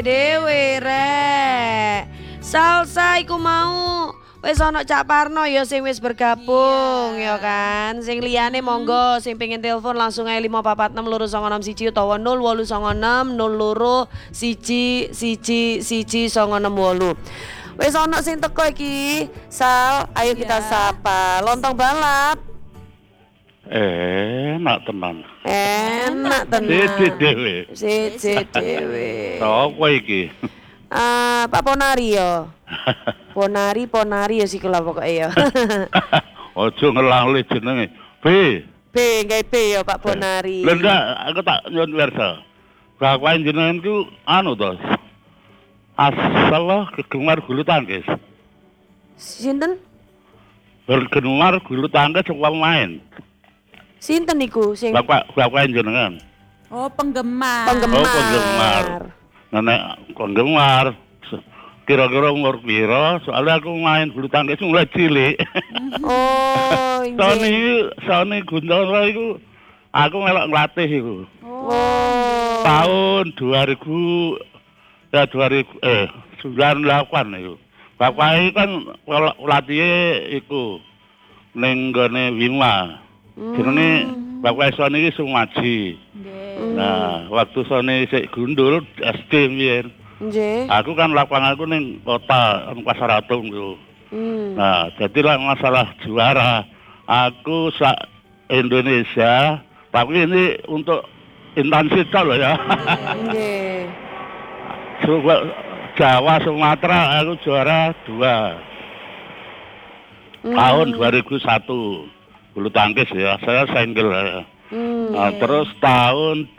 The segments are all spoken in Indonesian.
Dewe rek. Salsa iku mau wis ana Cak Parno ya sing wis bergabung ya kan. Sing liyane monggo sing pengen telepon langsung ae 546 296 utawa 0896 02 111 Wis ana sing teko iki. Sal, ayo kita sapa. Lontong balap. Enak tenan. Enak tenan. Siji dhewe. Siji dhewe. Sopo iki? Pak Ponari ya. Ponari ya sik lah pokoke ya. Ojo ngelali jenenge. B. Nggih B ya Pak Ponari. Lha ndak aku tak nyuwun pirsa. Bahwa jenengan ku anu to. Asal kegemar bulu tangkis. Sinten? Bergemar bulu tangkis saka main. Sinten niku sing Bapak jenengan. Oh, penggemar. Oh, penggemar. Nenek penggemar. Kira-kira umur piro? Soalnya aku main bulu tangkis mulai cilik. Oh, nggih. Sony Guntoro iku aku melok nglatih iku. Oh. Tahun 98 iku. Bapak iki kan latihe iku ning gone Wima. Jenenge Bapak Sony iki Sumaji. Nah, waktu Sony sik gundul SD mbiyen. Nggih. Aku kan lapanganku ning kota Pasar Atom iku. Nah, jadilah masalah juara. Aku Indonesia, tapi ini untuk intensitas loh ya. Nggih. Jawa, Sumatera aku juara 2. Tahun 2001. Bulu tangkis ya, saya single ya. Nah, terus tahun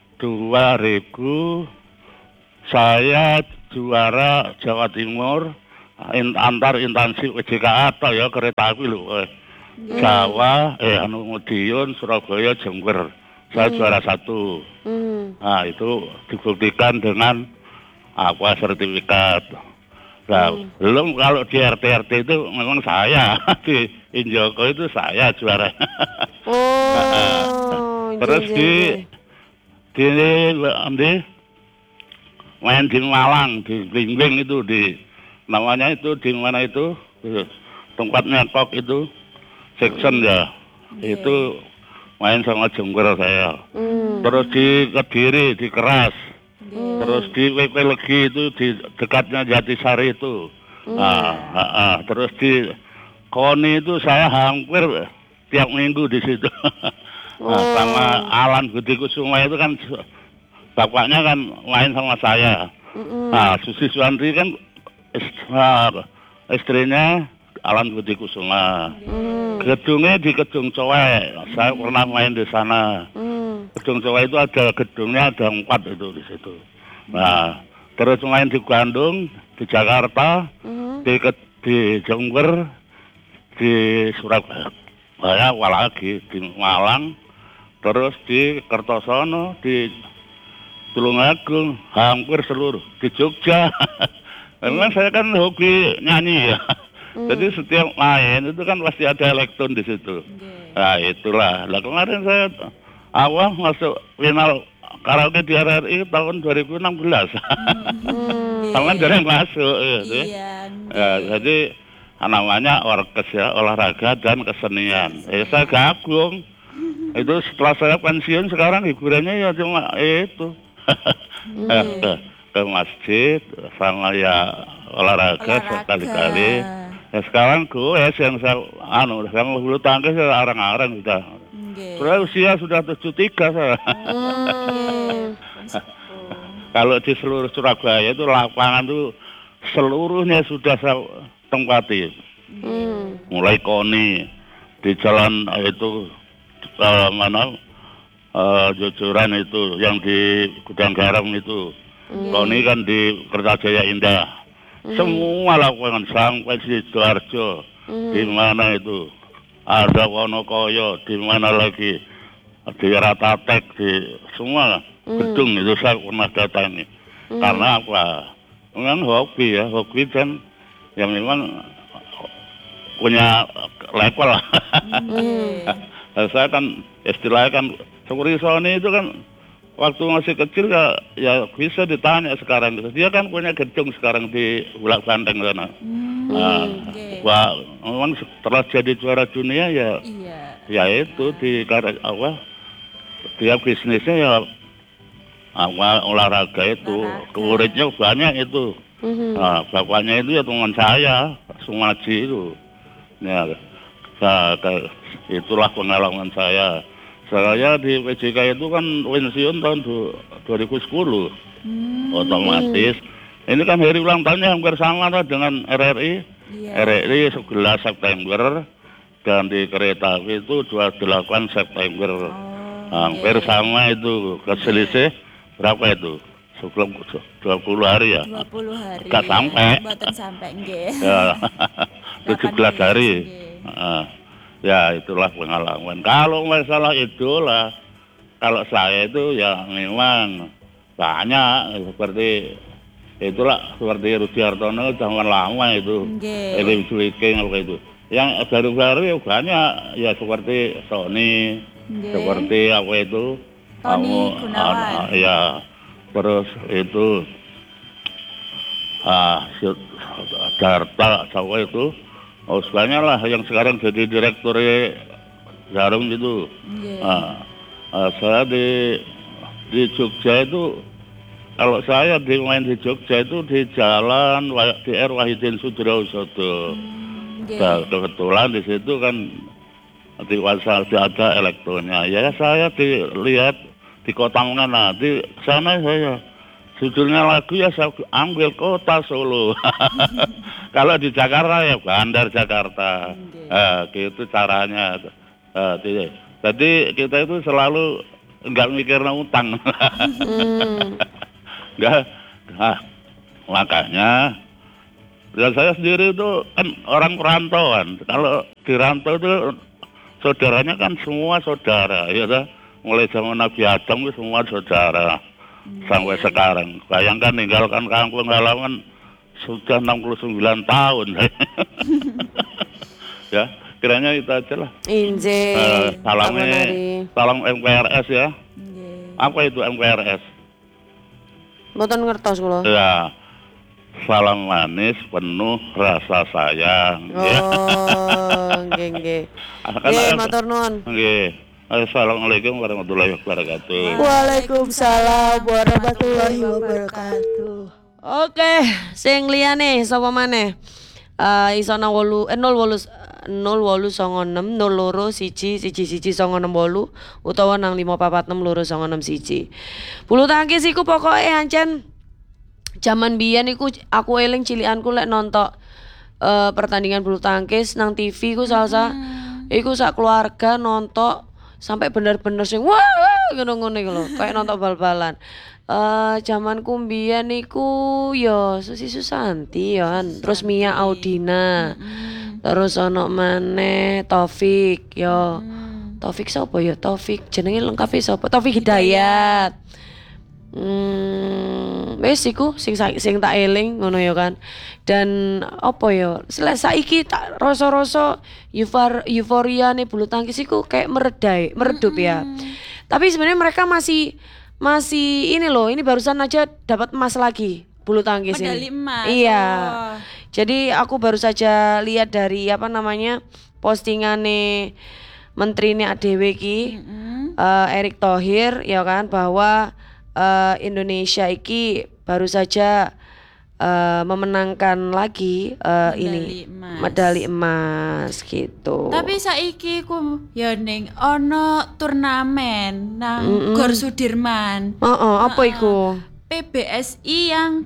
2000 saya juara Jawa Timur antar instansi WJKA atau ya kereta api lho. Jawa, Madiun, Surabaya, Jember. Saya juara 1. Nah, itu dibuktikan dengan sertifikat. Nah, belum kalau di RT itu memang saya di Injoko itu saya juara. Terus di main di Malang di Blimbing itu namanya itu di mana itu tempatnya kok itu section ya. Itu main sama Jember saya. Terus di Kediri di Keras. Terus di WP Legi itu di dekatnya Jatisari itu. Terus di Koni itu saya hampir tiap minggu di situ. Sama Alan Budi Kusuma itu kan bapaknya kan main sama saya. Nah, Susi Suwandri kan istrinya Alan Budi Kusuma. Gedungnya di Gedung Cowek. Saya pernah main di sana. Gedung Cowek itu ada gedungnya ada 4 itu di situ. Nah, terus main di Bandung, di Jakarta, di Jember, di Surabaya, lagi di Malang, terus di Kertosono, di Tulungagung, hampir seluruh di Jogja. Memang saya kan hobi nyanyi ya. Jadi setiap main itu kan pasti ada elektron di situ. Nah, itulah. Lah kemarin saya awal masuk final karaoke di RRI tahun 2016. Taman jarang masuk gitu. Jadi namanya orkes ya, olahraga dan kesenian. Saya gabung. Itu setelah saya pensiun sekarang hiburannya ya cuma itu. Ke masjid sama ya olahraga sekali-kali. Ya sekarang gue yang saya sama bulu tangkis arang-arang sudah. Sudah usia sudah 73 saya. Kalau di seluruh Surabaya itu lapangan tuh seluruhnya sudah saya tempati. Mulai Koni di jalan itu Jujuran itu yang di Gudang Garam itu. Koni kan di Kertajaya Indah. Semua lapangan sampai di Sidoarjo. Di mana itu? Ada Wonokoyo, di mana lagi? Di Ratatek, di semua gedung itu saya pernah datangi. Karena apa? Memang hobi ya, hobi dan yang memang punya level lah. Saya kan istilahnya kan seperti Sony itu kan waktu masih kecil ya bisa ditanya sekarang. Dia kan punya gedung sekarang di Bulak Banteng sana. Nah, Oke. wah, memang setelah jadi juara dunia ya Iya. ya itu di apa dia bisnisnya ya apa olahraga itu Olahraga. muridnya banyak itu. Nah, bapaknya itu ya teman saya Sumaji itu ya itulah pengalaman saya di PJK itu kan pensiun tahun 2010 otomatis ini kan hari ulang tahunnya hampir sama lah dengan RRI. Iya. RRI 11 September dan di kereta api itu 28 September. Hampir sama itu. Keselisih berapa itu? Sebelum 20 hari ya? 20 hari. Nggak sampai. Mboten sampai nggih. Ya, 17 hari. Nggih. Ya itulah pengalaman. Kalau masalah idola, kalau saya itu ya memang banyak seperti itulah seperti Rudi Hartono zaman lama itu. Nggih. Elim Swiking apa itu. Yang baru-baru ya banyak ya seperti Sony, Nggih. seperti apa itu. Tony Gunawan. Ya terus itu Darta siapa itu. Oh banyak lah yang sekarang jadi direktur Jarum itu. Nggih. Saya di Jogja itu kalau saya main di Jogja itu di jalan di R Wahidin Sudrosodo. Nah, kebetulan di situ kan di Wasal ada elektronya. Ya saya dilihat di kota mana di sana saya judulnya lagu ya saya ambil kota Solo. Kalau di Jakarta ya Bandar Jakarta. Gitu caranya. Jadi kita itu selalu enggak mikir utang. Enggak. Nah, makanya ya saya sendiri itu kan orang perantauan. Kalau di rantau itu saudaranya kan semua saudara, ya kan? Mulai zaman Nabi Adam itu semua saudara sampai sekarang. Bayangkan ninggalkan kampung halaman sudah 69 tahun. Ya, kiranya itu aja lah. Inje. Salam MPRS ya. Nggih. Apa itu MPRS? Mboten ngertos kula. Ya, salam manis penuh rasa sayang. Oh, nggih nggih. Nggih, matur nuwun. Nggih. Assalamualaikum warahmatullahi wabarakatuh. Waalaikumsalam warahmatullahi wabarakatuh. Oke, sing liyane sapa maneh? Iso nang 081921196 utawa nang 5462961. Bulu tangkis iku pokoke ancen jaman biyen iku aku eling cilikanku lek nonton pertandingan bulu tangkis nang TV ku salsa iku sak keluarga nonton sampai bener-bener sing wah ngono-ngono iku lho kayak nonton bal-balan. Jamanku mbiyen iku ya Susi Susanti ya, terus Mia Audina. Terus ono maneh Taufik ya. Taufik sapa ya? Taufik jenenge lengkape sapa? Taufik Hidayat. Wis iku sing tak eling ngono ya kan. Dan apa ya? Saiki tak rasa-rasa euforia nih bulu tangkis iku kayak meredup ya. Tapi sebenarnya mereka masih ini loh, ini barusan aja dapat emas lagi bulu tangkis Medali ini. emas. Iya. Oh. Jadi aku baru saja lihat dari postingane menterine ADW ki Erick Thohir ya kan bahwa Indonesia iki baru saja memenangkan lagi ini medali emas gitu. Tapi saiki ku ya ning ono turnamen nang Gor Sudirman. Apa iku? PBSI yang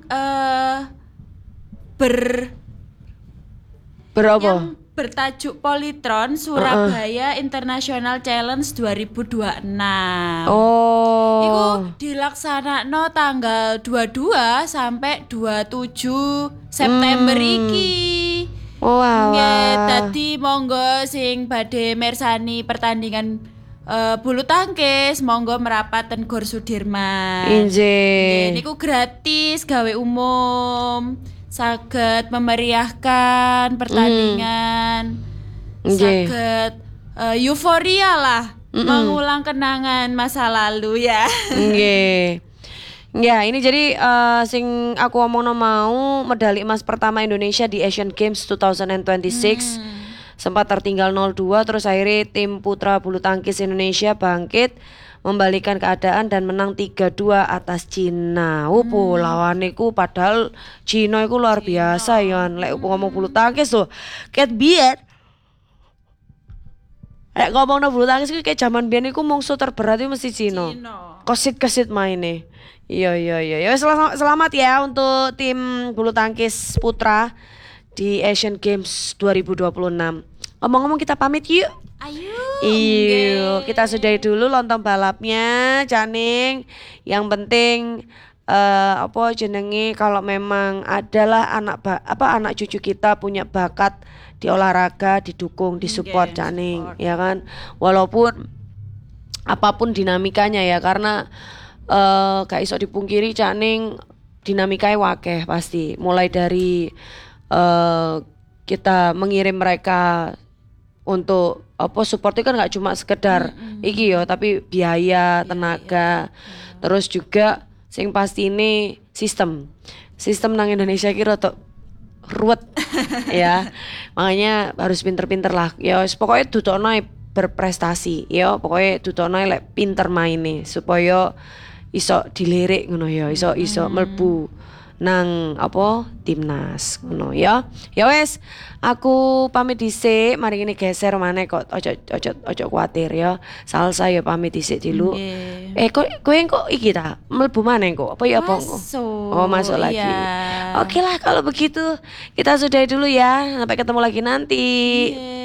Berapa? bertajuk Polytron Surabaya International Challenge 2026. Oh. Iku dilaksanakno tanggal 22 sampai 27 September iki. Oh Nggih, alah. dadi monggo sing badhe mirsani pertandingan bulu tangkis monggo merapat ten Gor Sudirman. Inje. Niku gratis gawe umum. Saged memeriahkan pertandingan. Saged euforia lah mengulang kenangan masa lalu ya. Nggih. Ya, ini jadi sing aku omongno mau medali emas pertama Indonesia di Asian Games 2026. Sempat tertinggal 0-2 terus akhirnya tim putra bulu tangkis Indonesia bangkit membalikan keadaan dan menang 3-2 atas Cina. Lawannya ku padahal Cina itu luar biasa ya. Lek ngomong bulu tangkis tuh ket biet. Lek ngomong bulu tangkis ku kayak zaman biyen iku mungsuh terberat itu mesti Cina. Kesit-kesit maine. Iya. Ya selamat ya untuk tim bulu tangkis putra di Asian Games 2026. Ngomong-ngomong kita pamit yuk. Ayo. Iya, kita sudahi dulu lontong balapnya, Caning. Yang penting apa jenenge kalau memang adalah anak cucu kita punya bakat di olahraga, didukung, disupport Caning, ya kan. Walaupun apapun dinamikanya ya, karena gak iso dipungkiri Caning dinamikanya wakeh pasti. Mulai dari kita mengirim mereka untuk apa supportnya kan nggak cuma sekedar iki yo, tapi biaya, tenaga, terus juga sing pasti ini sistem nang Indonesia kira tuh ruwet ya, makanya harus pinter-pinter lah ya. Pokoknya dudukno berprestasi ya, pokoknya dudukno lek pinter maine supaya iso dilirik ngono ya, iso mlebu nang apa timnas ngono ya. Ya wes, aku pamit dhisik, mari ini geser maneh kok ojo kuatir ya. Salsa ya pamit dhisik dulu. Kowe kok iki ta mlebu maneh kok apa ya apa? Oh, masuk lagi. Iya. Oke lah kalau begitu kita sudahi dulu ya. Sampai ketemu lagi nanti.